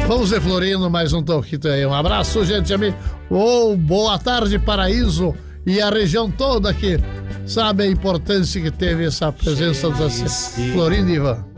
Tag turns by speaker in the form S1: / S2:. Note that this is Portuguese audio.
S1: Vamos ver, Florindo, mais um toquito aí. Um abraço, gente amiga. Boa tarde, Paraíso e a região toda que sabe a importância que teve essa presença dos Florindo e Ivan.